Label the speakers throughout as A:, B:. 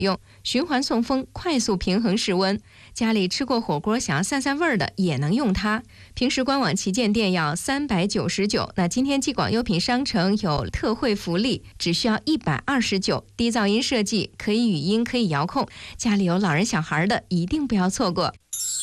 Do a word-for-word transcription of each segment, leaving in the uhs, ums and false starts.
A: 用，循环送风，快速平衡室温。家里吃过火锅想要散散味儿的也能用它。平时官网旗舰店要三百九十九，那今天既广优品商城有特惠福利，只需要一百二十九。低噪音设计，可以语音，可以遥控，家里有老人小孩的一定不要错过。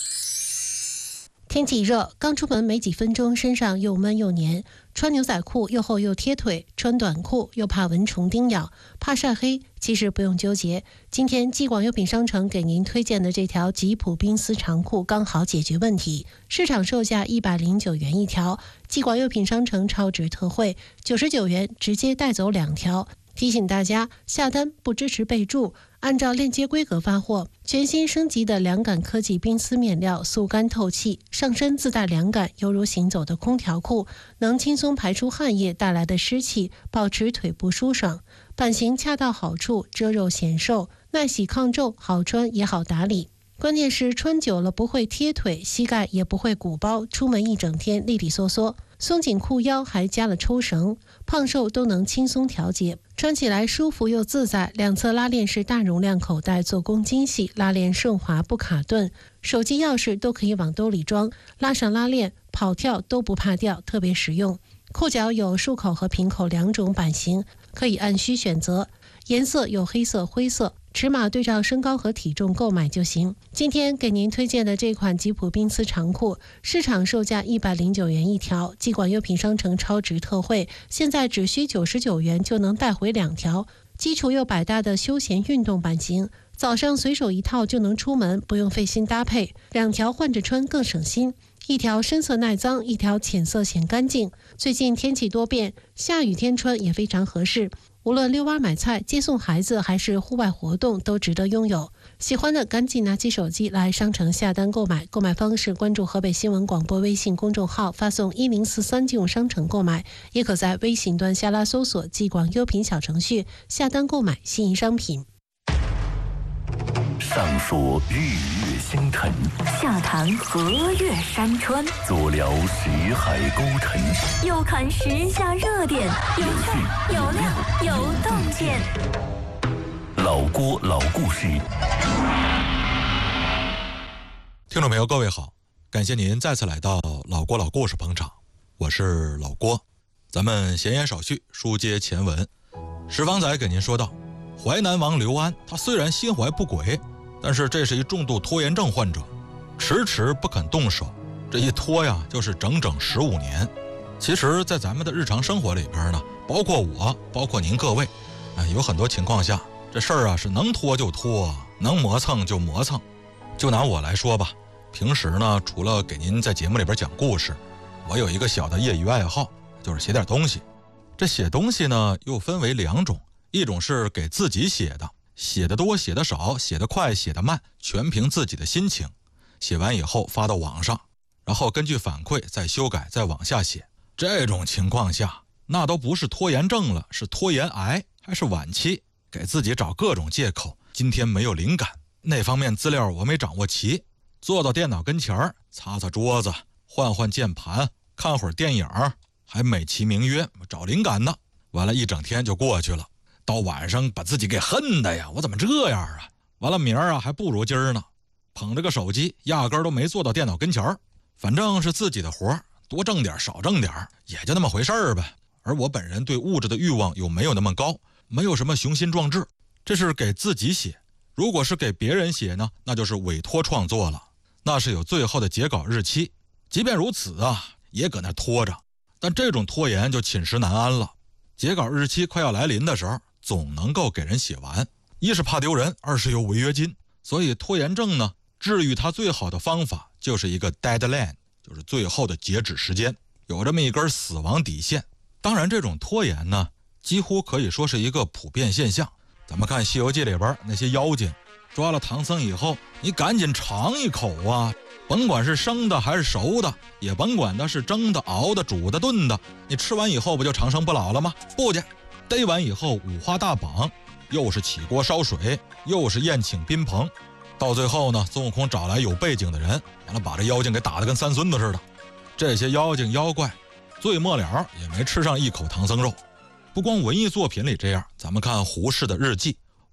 B: 天气热，刚出门没几分钟，身上又闷又黏，穿牛仔裤又厚又贴腿，穿短裤又怕蚊虫叮咬，怕晒黑。其实不用纠结，今天既广优品商城给您推荐的这条吉普冰丝长裤刚好解决问题，市场售价一百零九元一条，既广优品商城超值特惠，九十九元直接带走两条。提醒大家，下单不支持备注，按照链接规格发货。全新升级的凉感科技冰丝面料，速干透气，上身自带凉感，犹如行走的空调裤，能轻松排出汗液带来的湿气，保持腿部舒爽。版型恰到好处，遮肉显瘦，耐洗抗皱，好穿也好打理。关键是穿久了不会贴腿，膝盖也不会鼓包，出门一整天利利索索。松紧裤腰还加了抽绳，胖瘦都能轻松调节，穿起来舒服又自在。两侧拉链式大容量口袋，做工精细，拉链顺滑不卡顿，手机钥匙都可以往兜里装，拉上拉链跑跳都不怕掉，特别实用。裤脚有束口和平口两种版型，可以按需选择，颜色有黑色、灰色，尺码对照身高和体重购买就行。今天给您推荐的这款吉普冰丝长裤，市场售价一百零九元一条，既广优品商城超值特惠，现在只需九十九元就能带回两条，基础又百搭的休闲运动版型，早上随手一套就能出门，不用费心搭配，两条换着穿更省心。一条深色耐脏，一条浅色显干净。最近天气多变，下雨天穿也非常合适。无论遛弯买菜、接送孩子还是户外活动，都值得拥有。喜欢的赶紧拿起手机来商城下单购买。购买方式关注河北新闻广播微信公众号，发送一零四三进入商城购买，也可在微信端下拉搜索既广优品小程序下单购买心仪商品。
C: 上说日月星辰，
D: 下谈河岳山川，
C: 左聊识海沟沉，
D: 右看时下热点，有趣有料有洞见。
C: 老郭老故事。
E: 听众朋友各位好，感谢您再次来到老郭老故事捧场，我是老郭。咱们闲言少叙，书接前文。石方仔给您说到，淮南王刘安他虽然心怀不轨，但是这是一重度拖延症患者，迟迟不肯动手，这一拖呀就是整整十五年。其实在咱们的日常生活里边呢，包括我包括您各位、哎、有很多情况下这事儿啊是能拖就拖，能磨蹭就磨蹭。就拿我来说吧，平时呢除了给您在节目里边讲故事，我有一个小的业余爱好，就是写点东西。这写东西呢又分为两种，一种是给自己写的，写得多写得少，写得快写得慢，全凭自己的心情。写完以后发到网上，然后根据反馈再修改再往下写。这种情况下那都不是拖延症了，是拖延癌还是晚期，给自己找各种借口，今天没有灵感，那方面资料我没掌握齐，坐到电脑跟前儿擦擦桌子，换换键盘，看会儿电影，还美其名曰找灵感呢。完了一整天就过去了，到晚上把自己给恨的呀，我怎么这样啊？完了明儿啊还不如今儿呢，捧着个手机压根儿都没坐到电脑跟前儿，反正是自己的活，多挣点少挣点也就那么回事儿呗。而我本人对物质的欲望又没有那么高，没有什么雄心壮志，这是给自己写。如果是给别人写呢，那就是委托创作了，那是有最后的截稿日期。即便如此啊，也搁那拖着，但这种拖延就寝食难安了。截稿日期快要来临的时候，总能够给人写完，一是怕丢人，二是有违约金。所以拖延症呢，治愈它最好的方法就是一个 deadline， 就是最后的截止时间，有这么一根死亡底线。当然这种拖延呢，几乎可以说是一个普遍现象。咱们看《西游记》里边那些妖精，抓了唐僧以后，你赶紧尝一口啊，甭管是生的还是熟的，也甭管它是蒸的、熬的、煮的、炖的，你吃完以后不就长生不老了吗？不去，逮完以后五花大绑，又是起锅烧水，又是宴请宾朋，到最后呢，孙悟空找来有背景的人，完了把这妖精给打得跟三孙子似的。这些妖精妖怪最末了也没吃上一口唐僧肉。不光文艺作品里这样，咱们看胡适的日记，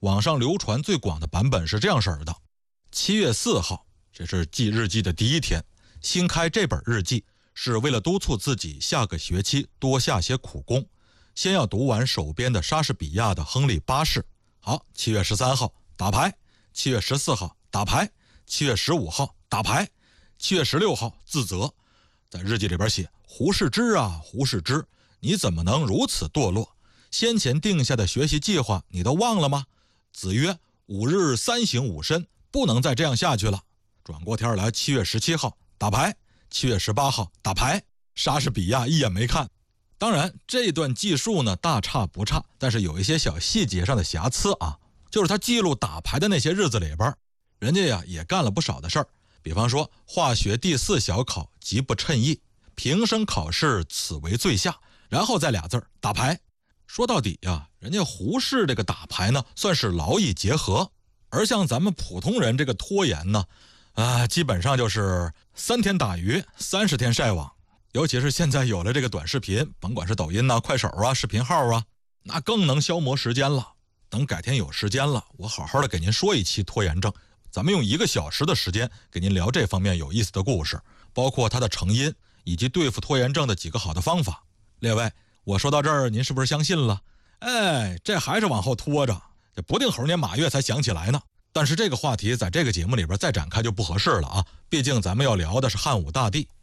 E: 网上流传最广的版本是这样式儿的：七月四号，这是记日记的第一天，新开这本日记是为了督促自己下个学期多下些苦功，先要读完手边的莎士比亚的《亨利八世》。好，七月十三号打牌，七月十四号打牌，七月十五号打牌，七月十六号自责，在日记里边写：胡适之啊，胡适之，你怎么能如此堕落？先前定下的学习计划你都忘了吗？子曰：五日三省吾身，不能再这样下去了。转过天来，七月十七号打牌，七月十八号打牌，莎士比亚一眼没看。当然这段记述呢大差不差，但是有一些小细节上的瑕疵啊，就是他记录打牌的那些日子里边，人家呀也干了不少的事儿。比方说化学第四小考极不称意，平生考试此为最下，然后再俩字儿打牌。说到底呀，人家胡适这个打牌呢算是劳逸结合，而像咱们普通人这个拖延呢啊，基本上就是三天打鱼三十天晒网。尤其是现在有了这个短视频，甭管是抖音啊、快手啊、视频号啊，那更能消磨时间了。等改天有时间了，我好好的给您说一期拖延症，咱们用一个小时的时间给您聊这方面有意思的故事，包括它的成因以及对付拖延症的几个好的方法。列位，我说到这儿您是不是相信了？哎，这还是往后拖着，这不定猴年马月才想起来呢。但是这个话题在这个节目里边再展开就不合适了啊，毕竟咱们要聊的是汉武大帝。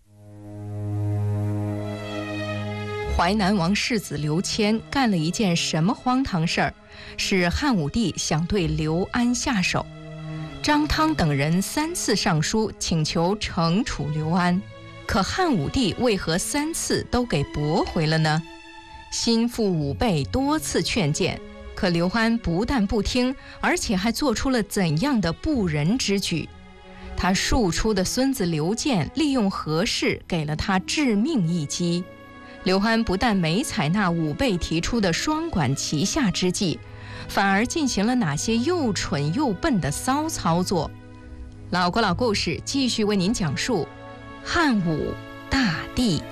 A: 淮南王世子刘谦干了一件什么荒唐事儿，使汉武帝想对刘安下手。张汤等人三次上书请求惩处刘安，可汉武帝为何三次都给驳回了呢？心腹武备多次劝谏，可刘安不但不听，而且还做出了怎样的不仁之举？他庶出的孙子刘建利用何事给了他致命一击。刘安不但没采纳武备提出的双管齐下之计，反而进行了哪些又蠢又笨的骚操作？老国老故事继续为您讲述汉武大帝。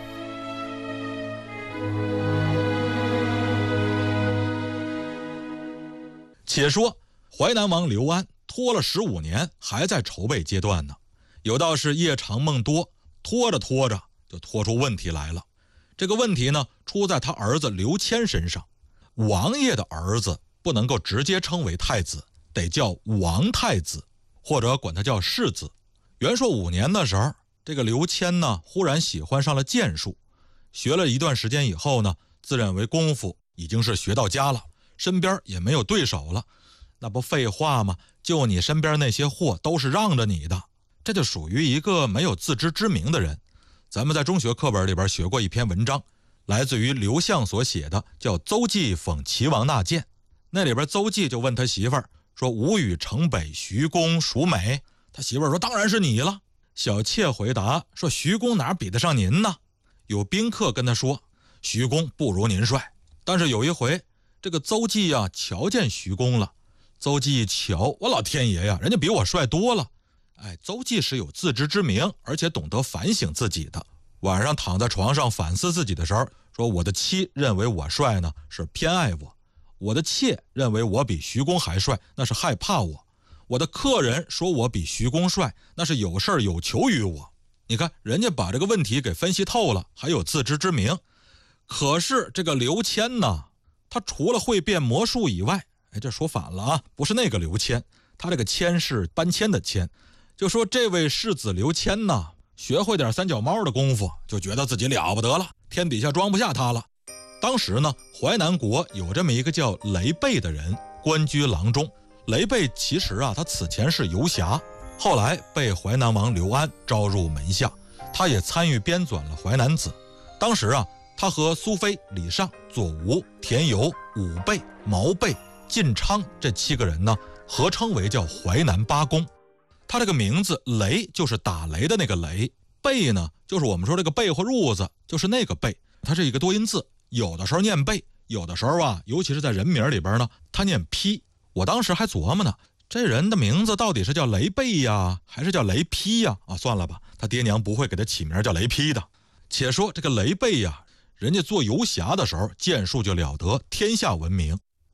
E: 且说淮南王刘安拖了十五年，还在筹备阶段呢。有道是夜长梦多，拖着拖着就拖出问题来了。这个问题呢，出在他儿子刘谦身上。王爷的儿子不能够直接称为太子，得叫王太子，或者管他叫世子。元朔五年的时候，这个刘谦呢，忽然喜欢上了剑术，学了一段时间以后呢，自认为功夫已经是学到家了，身边也没有对手了。那不废话吗？就你身边那些货都是让着你的，这就属于一个没有自知之明的人。咱们在中学课本里边学过一篇文章，来自于刘向所写的，叫《邹忌讽齐王纳谏》。那里边邹忌就问他媳妇儿说：吴语城北徐公孰美？他媳妇儿说：当然是你了。小妾回答说：徐公哪比得上您呢？有宾客跟他说：徐公不如您帅。但是有一回，这个邹忌啊瞧见徐公了。邹忌一瞧，我老天爷呀，人家比我帅多了。哎，邹忌是有自知之明，而且懂得反省自己的。晚上躺在床上反思自己的时候，说我的妻认为我帅呢，是偏爱我；我的妾认为我比徐公还帅，那是害怕我；我的客人说我比徐公帅，那是有事儿有求于我。你看，人家把这个问题给分析透了，还有自知之明。可是这个刘谦呢，他除了会变魔术以外，哎，这说反了啊，不是那个刘谦，他这个谦是搬迁的迁。就说这位世子刘谦呢，学会点三脚猫的功夫，就觉得自己了不得了，天底下装不下他了。当时呢，淮南国有这么一个叫雷贝的人，官居郎中。雷贝其实啊，他此前是游侠，后来被淮南王刘安招入门下，他也参与编纂了《淮南子》。当时啊，他和苏菲、李尚、左吴、田游、武备、毛备、晋昌这七个人呢，合称为叫淮南八公。他这个名字雷就是打雷的那个雷，贝呢就是我们说这个被或褥子，就是那个被，它是一个多音字，有的时候念贝，有的时候啊，尤其是在人名里边呢，他念批。我当时还琢磨呢，这人的名字到底是叫雷贝呀，还是叫雷批呀？啊，算了吧，他爹娘不会给他起名叫雷批的。且说这个雷贝呀，人家做游侠的时候剑术就了得，天下闻名。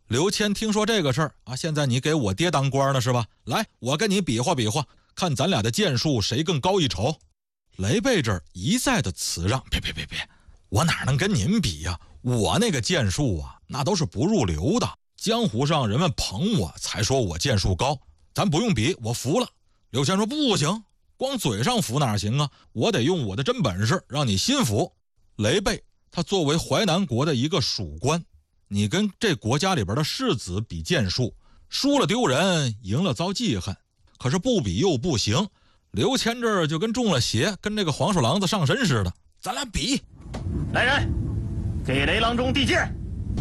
E: 刘谦听说这个事儿啊，现在你给我爹当官呢是吧？来，我跟你比划比划，看咱俩的剑术谁更高一筹。雷贝这儿一再的辞让，别别别别，我哪能跟您比呀、啊？我那个剑术啊，那都是不入流的，江湖上人们捧我才说我剑术高，咱不用比，我服了。刘谦说不行，光嘴上服哪行啊？我得用我的真本事让你心服。雷贝他作为淮南国的一个属官，你跟这国家里边的士子比剑术，输了丢人，赢了遭记恨，可是不比又不行。刘谦这儿就跟中了邪，跟这个黄鼠狼子上身似的，咱俩比。
F: 来人，给雷郎中递剑。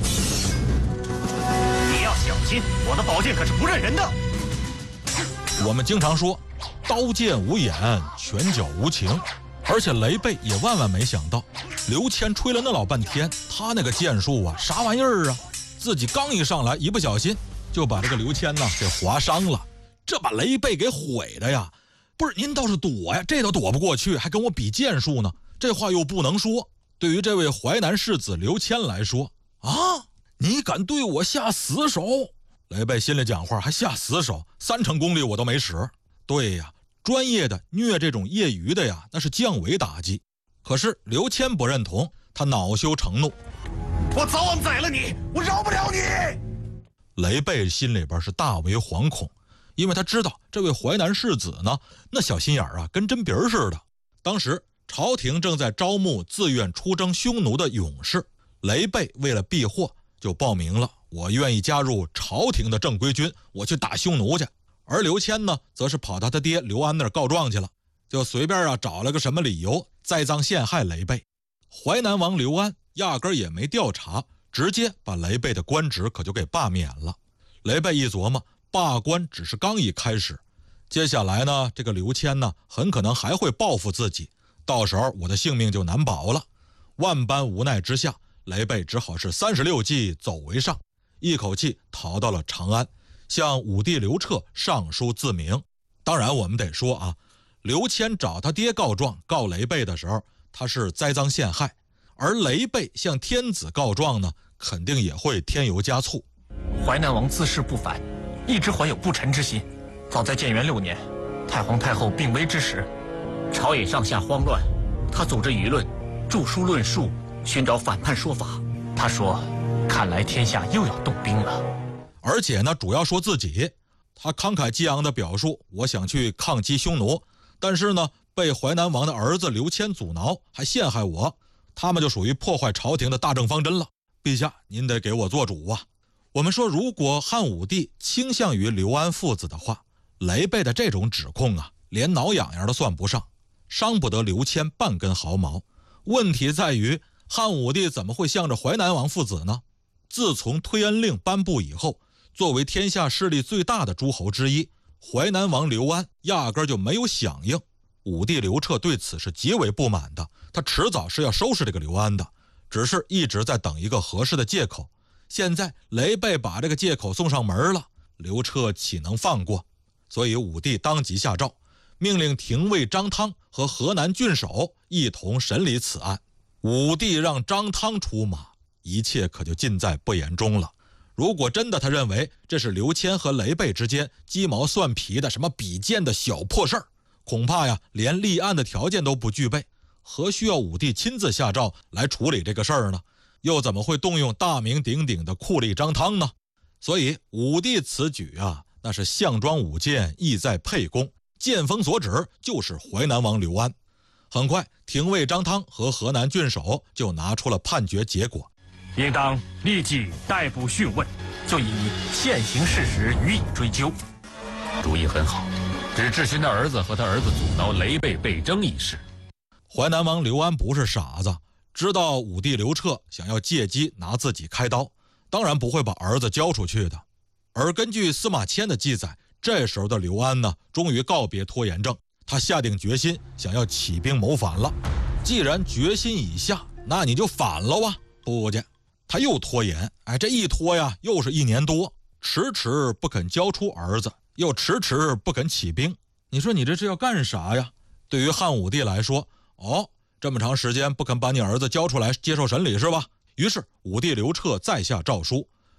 F: 你要小心，我的宝剑可是不认人的。
E: 我们经常说刀剑无眼，拳脚无情，而且雷贝也万万没想到，刘谦吹了那老半天，他那个剑术啊，啥玩意儿啊？自己刚一上来，一不小心就把这个刘谦呢给划伤了，这把雷贝给毁的呀！不是您倒是躲呀，这都躲不过去，还跟我比剑术呢，这话又不能说。对于这位淮南世子刘谦来说啊，你敢对我下死手？雷贝心里讲话，还下死手，三成功力我都没使。对呀，专业的虐这种业余的呀，那是降维打击。可是刘谦不认同，他恼羞成怒，
F: 我早晚宰了你，我饶不了你。
E: 雷贝心里边是大为惶恐，因为他知道这位淮南世子呢，那小心眼啊，跟针鼻儿似的。当时朝廷正在招募自愿出征匈奴的勇士，雷贝为了避祸，就报名了，我愿意加入朝廷的正规军，我去打匈奴去。而刘谦呢，则是跑到他爹刘安那儿告状去了，就随便啊找了个什么理由栽赃陷害雷贝。淮南王刘安压根儿也没调查，直接把雷贝的官职可就给罢免了。雷贝一琢磨，罢官只是刚一开始，接下来呢，这个刘谦呢，很可能还会报复自己，到时候我的性命就难保了。万般无奈之下，雷贝只好是三十六计走为上，一口气逃到了长安，向武帝刘彻上书自明。当然我们得说啊，刘谦找他爹告状告雷贝的时候，他是栽赃陷害，而雷贝向天子告状呢，肯定也会添油加醋。
F: 淮南王自恃不凡，一直怀有不臣之心。早在建元六年，太皇太后病危之时，朝野上下慌乱，他组织舆论，著书论述，寻找反叛说法。他说，看来天下又要动兵了。
E: 而且呢，主要说自己，他慷慨激昂地表述，我想去抗击匈奴，但是呢，被淮南王的儿子刘谦阻挠，还陷害我，他们就属于破坏朝廷的大政方针了。陛下，您得给我做主啊！我们说，如果汉武帝倾向于刘安父子的话，雷贝的这种指控啊，连挠痒痒都算不上，伤不得刘谦半根毫毛。问题在于，汉武帝怎么会向着淮南王父子呢？自从推恩令颁布以后，作为天下势力最大的诸侯之一，淮南王刘安压根就没有响应。武帝刘彻对此是极为不满的，他迟早是要收拾这个刘安的，只是一直在等一个合适的借口。现在雷贝把这个借口送上门了，刘彻岂能放过？所以武帝当即下诏，命令廷尉张汤和河南郡守一同审理此案。武帝让张汤出马，一切可就尽在不言中了。如果真的他认为这是刘谦和雷贝之间鸡毛蒜皮的什么比剑的小破事儿，恐怕呀连立案的条件都不具备，何需要武帝亲自下诏来处理这个事儿呢？又怎么会动用大名鼎鼎的酷吏张汤呢？所以武帝此举啊，那是项庄舞剑，意在沛公，剑锋所指就是淮南王刘安。很快，廷尉张汤和河南郡守就拿出了判决结果，
F: 应当立即逮捕讯问，就以现行事实予以追究。
G: 主意很好，只质询他儿子和他儿子阻挠雷贝被征一事。
E: 淮南王刘安不是傻子，知道武帝刘彻想要借机拿自己开刀，当然不会把儿子交出去的。而根据司马迁的记载，这时候的刘安呢，终于告别拖延症，他下定决心想要起兵谋反了。既然决心已下，那你就反了吧。不去，他又拖延，哎，这一拖呀，又是一年多，迟迟不肯交出儿子，又迟迟不肯起兵。你说你这是要干啥呀？对于汉武帝来说，哦，这么长时间不肯把你儿子交出来接受审理是吧？于是武帝刘彻再下诏书，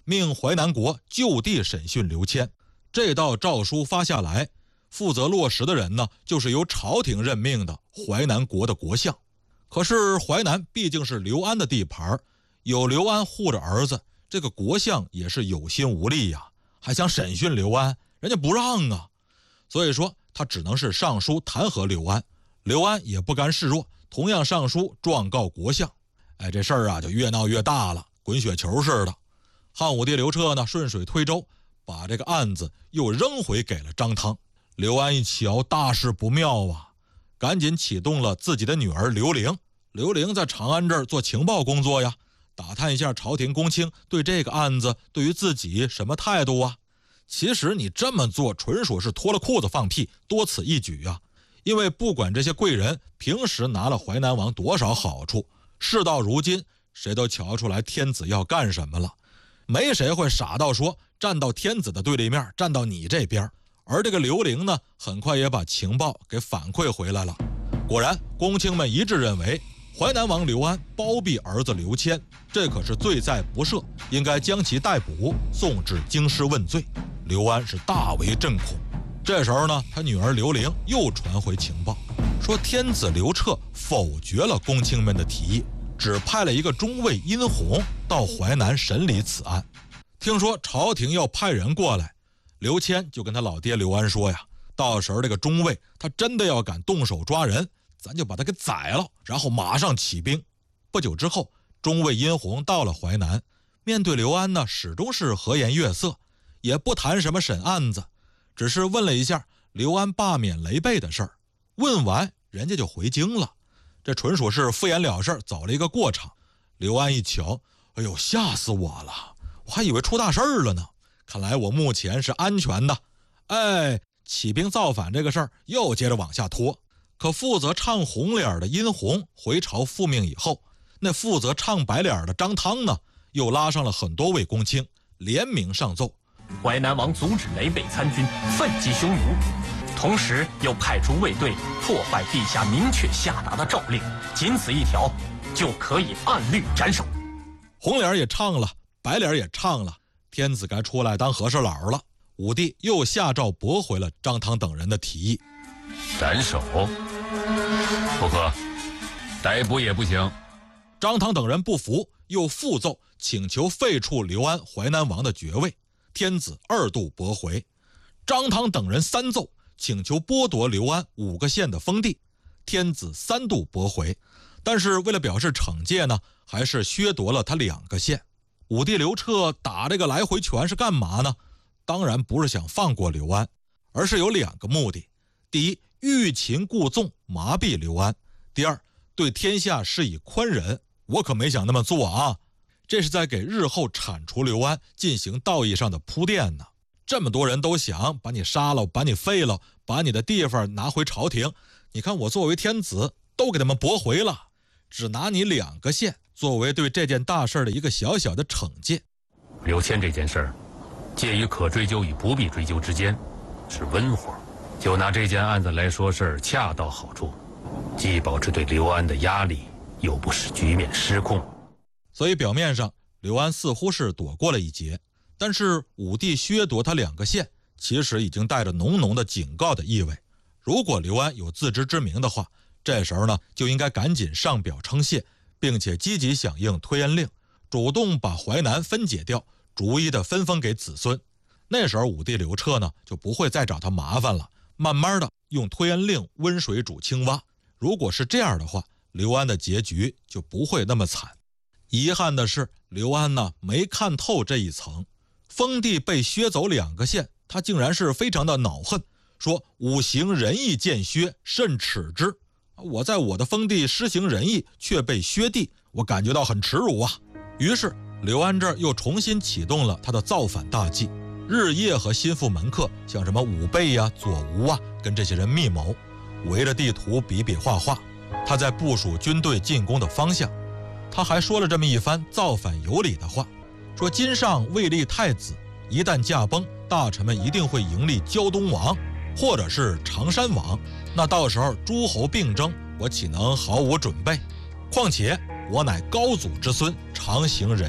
E: 命淮南国就地审讯刘谦。这道诏书发下来，负责落实的人呢，就是由朝廷任命的淮南国的国相。可是淮南毕竟是刘安的地盘，有刘安护着儿子，这个国相也是有心无力呀，还想审讯刘安，人家不让啊。所以说他只能是上书弹劾刘安，刘安也不甘示弱，同样上书状告国相。哎，这事儿啊就越闹越大了，滚雪球似的。汉武帝刘彻呢顺水推舟，把这个案子又扔回给了张汤。刘安一瞧大事不妙啊，赶紧启动了自己的女儿刘玲。刘玲在长安这儿做情报工作呀，打探一下朝廷公卿对这个案子对于自己什么态度啊。其实你这么做纯属是脱了裤子放屁，多此一举啊。因为不管这些贵人平时拿了淮南王多少好处，事到如今谁都瞧出来天子要干什么了，没谁会傻到说站到天子的对立面，站到你这边。而这个刘玲呢，很快也把情报给反馈回来了。果然公卿们一致认为淮南王刘安包庇儿子刘谦，这可是罪在不赦，应该将其逮捕，送至京师问罪。刘安是大为震恐。这时候呢，他女儿刘玲又传回情报，说天子刘彻否决了公卿们的提议，只派了一个中尉殷洪到淮南审理此案。听说朝廷要派人过来，刘谦就跟他老爹刘安说呀，到时候这个中尉他真的要敢动手抓人，咱就把他给宰了，然后马上起兵。不久之后，中尉殷洪到了淮南，面对刘安呢，始终是和颜悦色，也不谈什么审案子，只是问了一下刘安罢免雷贝的事儿。问完人家就回京了，这纯属是敷衍了事，走了一个过场。刘安一瞧，哎呦，吓死我了，我还以为出大事儿了呢，看来我目前是安全的。哎，起兵造反这个事儿又接着往下拖。可负责唱红脸的殷洪回朝复命以后，那负责唱白脸的张汤呢，又拉上了很多位公卿，联名上奏，
F: 淮南王阻止雷贝参军，奋击匈奴，同时又派出卫队破坏陛下明确下达的诏令，仅此一条就可以按律斩首。
E: 红脸也唱了，白脸也唱了，天子该出来当和事佬了。武帝又下诏驳回了张汤等人的提议。
G: 斩首不可，逮捕也不行。
E: 张汤等人不服，又复奏请求废黜刘安淮南王的爵位，天子二度驳回。张汤等人三奏请求剥夺刘安五个县的封地，天子三度驳回。但是为了表示惩戒呢，还是削夺了他两个县。武帝刘彻打这个来回拳是干嘛呢？当然不是想放过刘安，而是有两个目的。第一，欲擒故纵，麻痹刘安；第二，对天下施以宽仁。我可没想那么做啊，这是在给日后铲除刘安进行道义上的铺垫呢。这么多人都想把你杀了，把你废了，把你的地方拿回朝廷，你看我作为天子都给他们驳回了，只拿你两个县作为对这件大事的一个小小的惩戒。
G: 刘谦这件事儿介于可追究与不必追究之间，是温活，就拿这件案子来说事儿恰到好处，既保持对刘安的压力，又不使局面失控。
E: 所以表面上刘安似乎是躲过了一劫，但是武帝削夺他两个县，其实已经带着浓浓的警告的意味。如果刘安有自知之明的话，这时候呢就应该赶紧上表称谢，并且积极响应推恩令，主动把淮南分解掉，逐一的分封给子孙。那时候武帝刘彻呢就不会再找他麻烦了，慢慢的用推恩令温水煮青蛙。如果是这样的话，刘安的结局就不会那么惨。遗憾的是，刘安呢没看透这一层，封地被削走两个县，他竟然是非常的恼恨，说吾行仁义见削，甚耻之。我在我的封地施行仁义，却被削地，我感觉到很耻辱啊。于是刘安这儿又重新启动了他的造反大计，日夜和心腹门客像什么武备呀、左吴啊，跟这些人密谋，围着地图比比划划，他在部署军队进攻的方向。他还说了这么一番造反有理的话，说今上未立太子，一旦驾崩，大臣们一定会迎立胶东王或者是常山王，那到时候诸侯并争，我岂能毫无准备？况且我乃高祖之孙，常行仁义，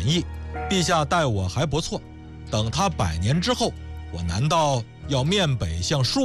E: 陛下待我还不错，等他百年之后，我难道要面北向庶